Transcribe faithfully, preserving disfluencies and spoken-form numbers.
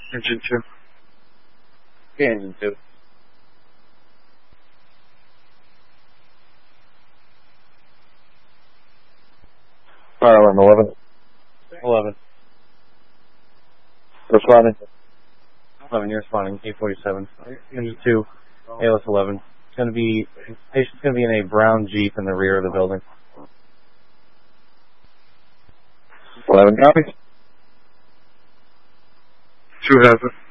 Engine two. Okay, engine two. Fire alarm eleven. eleven. Responding. eleven, you're responding. eight forty-seven. Engine two. A L S eleven. It's going to be, patient's going to be in a brown Jeep in the rear of the building. eleven copies. Two has it.